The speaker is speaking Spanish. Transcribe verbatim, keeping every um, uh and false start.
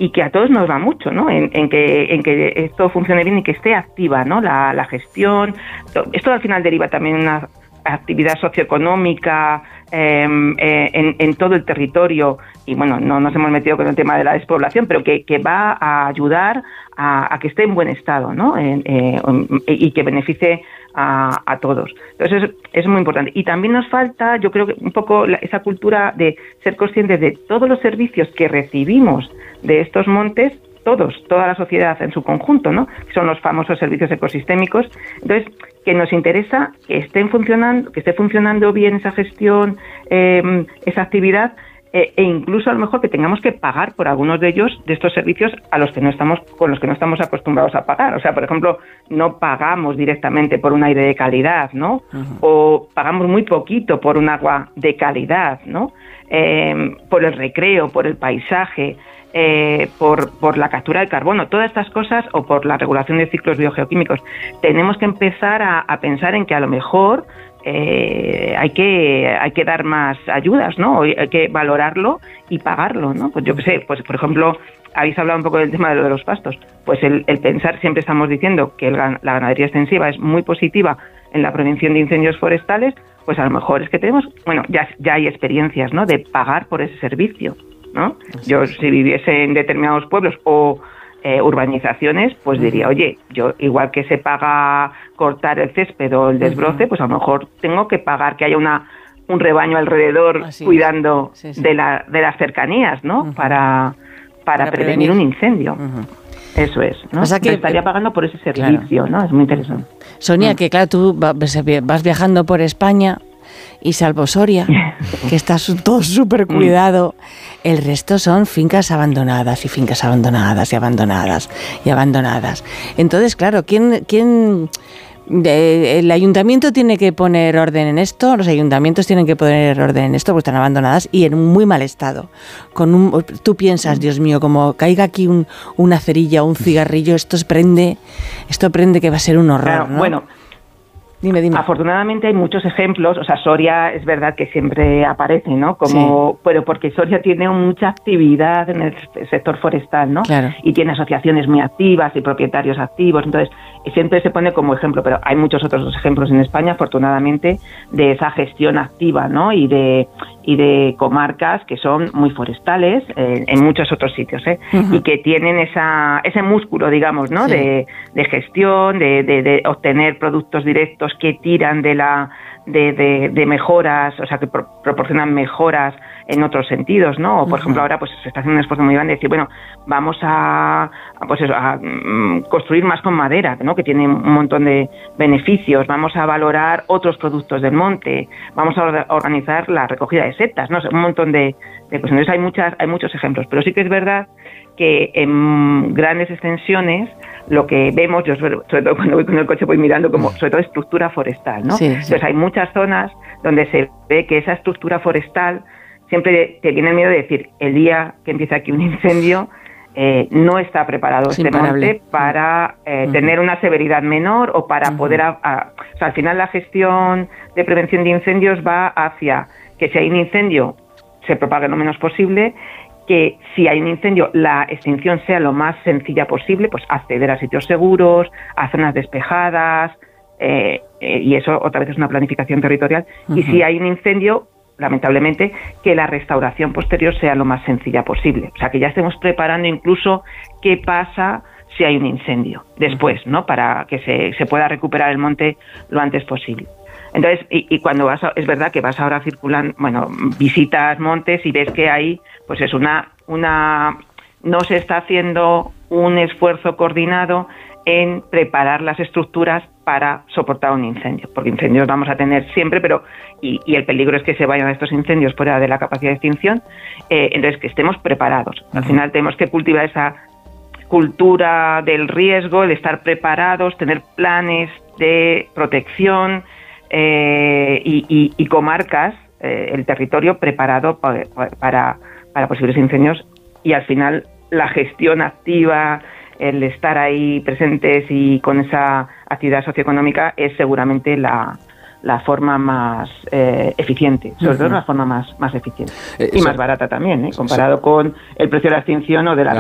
y que a todos nos va mucho, ¿no? En, en que en que esto funcione bien y que esté activa, ¿no? La, la gestión. Esto al final deriva también en una actividad socioeconómica eh, eh, en, en todo el territorio, y bueno, no nos hemos metido con el tema de la despoblación, pero que, que va a ayudar a, a que esté en buen estado, ¿no? En, eh, y que beneficie a, a todos. Entonces es, es muy importante. Y también nos falta, yo creo que un poco la, esa cultura de ser conscientes de todos los servicios que recibimos de estos montes, todos, toda la sociedad en su conjunto, ¿no? Son los famosos servicios ecosistémicos. Entonces, que nos interesa que estén funcionando, que esté funcionando bien esa gestión, eh, esa actividad, eh, e incluso a lo mejor que tengamos que pagar por algunos de ellos, de estos servicios, a los que no estamos, con los que no estamos acostumbrados a pagar. O sea, por ejemplo, no pagamos directamente por un aire de calidad, ¿no? Uh-huh. O pagamos muy poquito por un agua de calidad, ¿no? Eh, por el recreo, por el paisaje. Eh, por, por la captura de carbono, todas estas cosas, o por la regulación de ciclos biogeoquímicos. Tenemos que empezar a, a pensar en que a lo mejor eh, hay que hay que dar más ayudas, ¿no? Hay que valorarlo y pagarlo, ¿no? Pues yo qué sé, pues por ejemplo, habéis hablado un poco del tema de lo de los pastos. Pues el, el pensar, siempre estamos diciendo que el, la ganadería extensiva es muy positiva en la prevención de incendios forestales, pues a lo mejor es que tenemos, bueno, ya, ya hay experiencias, ¿no? De pagar por ese servicio, ¿no? Yo, si viviese en determinados pueblos o eh, urbanizaciones, pues diría, oye, yo igual que se paga cortar el césped o el desbroce, pues a lo mejor tengo que pagar que haya una un rebaño alrededor Así cuidando sí, sí. de la de las cercanías, ¿no? Uh-huh. Para, para para prevenir, prevenir un incendio. Uh-huh. Eso es, ¿no? O sea que estaría pagando por ese servicio, claro. ¿no? Es muy interesante. Sonia, uh-huh. que claro, tú vas viajando por España y salvo Soria, que está todo súper cuidado, el resto son fincas abandonadas y fincas abandonadas y abandonadas y abandonadas. Entonces, claro, ¿quién, quién eh, el ayuntamiento tiene que poner orden en esto? Los ayuntamientos tienen que poner orden en esto porque están abandonadas y en muy mal estado. Con un, tú piensas, Dios mío, como caiga aquí un, una cerilla o un cigarrillo, esto prende, esto prende que va a ser un horror, claro, ¿no? Bueno. Dime, dime. Afortunadamente hay muchos ejemplos, o sea, Soria es verdad que siempre aparece, ¿no? Como, sí. Pero porque Soria tiene mucha actividad en el sector forestal, ¿no? Claro. Y tiene asociaciones muy activas y propietarios activos, entonces siempre se pone como ejemplo, pero hay muchos otros ejemplos en España, afortunadamente, de esa gestión activa, ¿no? Y de y de comarcas que son muy forestales eh, en muchos otros sitios, ¿eh? Uh-huh. Y que tienen esa ese músculo, digamos, ¿no? Sí. De, de gestión, de, de, de obtener productos directos que tiran de la de, de, de mejoras, o sea, que pro, proporcionan mejoras en otros sentidos, ¿no? O, por uh-huh. ejemplo, ahora pues se está haciendo un esfuerzo muy grande de decir, bueno, vamos a, a pues eso, a um, construir más con madera, ¿no? Que tiene un montón de beneficios, vamos a valorar otros productos del monte, vamos a organizar la recogida de setas, ¿no? O sea, un montón de, de cosas. Entonces hay muchas, hay muchos ejemplos, pero sí que es verdad que en grandes extensiones lo que vemos, yo sobre, sobre todo cuando voy con el coche voy mirando como sobre todo estructura forestal, ¿no? Sí, sí. Entonces hay muchas zonas donde se ve que esa estructura forestal siempre te viene el miedo de decir, el día que empieza aquí un incendio eh, no está preparado es este imparable. monte para eh, uh-huh. tener una severidad menor o para uh-huh. poder, a, a, o sea, al final la gestión de prevención de incendios va hacia que si hay un incendio se propague lo menos posible, que si hay un incendio la extinción sea lo más sencilla posible, pues acceder a sitios seguros, a zonas despejadas, eh, eh, y eso otra vez es una planificación territorial, uh-huh. y si hay un incendio, lamentablemente, que la restauración posterior sea lo más sencilla posible, o sea, que ya estemos preparando incluso qué pasa si hay un incendio después, ¿no? Para que se, se pueda recuperar el monte lo antes posible. Entonces, y, y cuando vas, a, es verdad que vas ahora circulando, bueno, visitas montes y ves que hay, pues es una, una, no se está haciendo un esfuerzo coordinado en preparar las estructuras para soportar un incendio, porque incendios vamos a tener siempre, pero y, y el peligro es que se vayan estos incendios fuera de la capacidad de extinción, eh, entonces que estemos preparados. Al final tenemos que cultivar esa cultura del riesgo, el estar preparados, tener planes de protección, Eh, y, y, y comarcas, eh, el territorio preparado para, para, para posibles incendios, y al final la gestión activa, el estar ahí presentes y con esa actividad socioeconómica es seguramente la, la forma más eh, eficiente, sobre uh-huh. todo la forma más, más eficiente eh, y más barata también, ¿eh? Comparado sí. con el precio de la extinción o de la